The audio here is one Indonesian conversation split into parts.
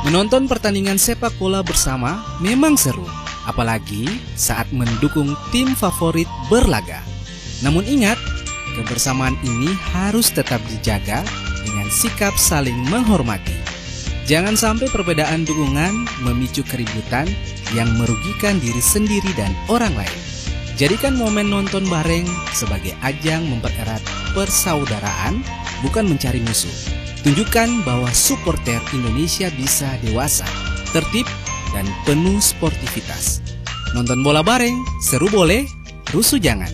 Menonton pertandingan sepak bola bersama memang seru, apalagi saat mendukung tim favorit berlaga. Namun ingat, kebersamaan ini harus tetap dijaga dengan sikap saling menghormati. Jangan sampai perbedaan dukungan memicu keributan yang merugikan diri sendiri dan orang lain. Jadikan momen nonton bareng sebagai ajang mempererat persaudaraan, bukan mencari musuh. Tunjukkan bahwa supporter Indonesia bisa dewasa, tertib, dan penuh sportivitas. Nonton bola bareng, seru boleh, rusuh jangan.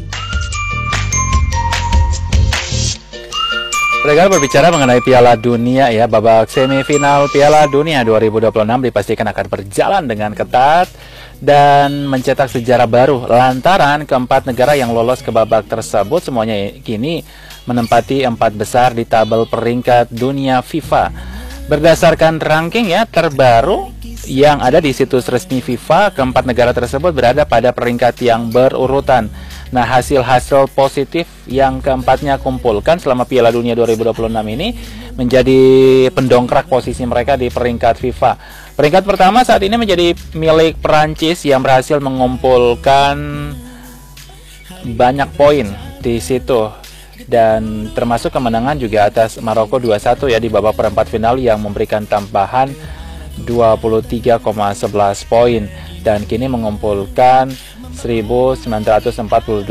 Regal berbicara mengenai Piala Dunia ya, babak semifinal Piala Dunia 2026 dipastikan akan berjalan dengan ketat dan mencetak sejarah baru lantaran keempat negara yang lolos ke babak tersebut semuanya kini menempati 4 besar di tabel peringkat dunia FIFA. Berdasarkan ranking ya terbaru yang ada di situs resmi FIFA, keempat negara tersebut berada pada peringkat yang berurutan. Nah, hasil-hasil positif yang keempatnya kumpulkan selama Piala Dunia 2026 ini menjadi pendongkrak posisi mereka di peringkat FIFA. Peringkat pertama saat ini menjadi milik Perancis yang berhasil mengumpulkan banyak poin di situ. Dan termasuk kemenangan juga atas Maroko 2-1 ya di babak perempat final yang memberikan tambahan 23,11 poin dan kini mengumpulkan 1948,97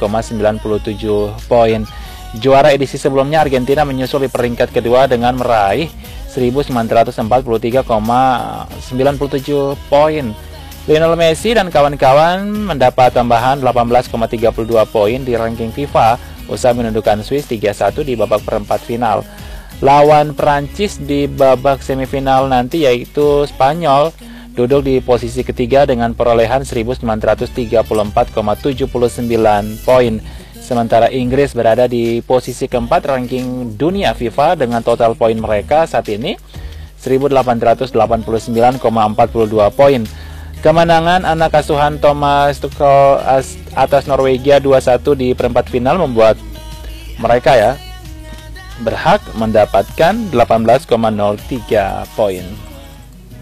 poin. Juara edisi sebelumnya Argentina menyusul di peringkat kedua dengan meraih 1943,97 poin. Lionel Messi dan kawan-kawan mendapat tambahan 18,32 poin di ranking FIFA usai menundukkan Swiss 3-1 di babak perempat final. Lawan Prancis di babak semifinal nanti yaitu Spanyol duduk di posisi ketiga dengan perolehan 1934,79 poin. Sementara Inggris berada di posisi keempat ranking dunia FIFA dengan total poin mereka saat ini 1889,42 poin. Kemenangan anak asuhan Thomas Tuchel atas Norwegia 2-1 di perempat final membuat mereka ya berhak mendapatkan 18,03 poin.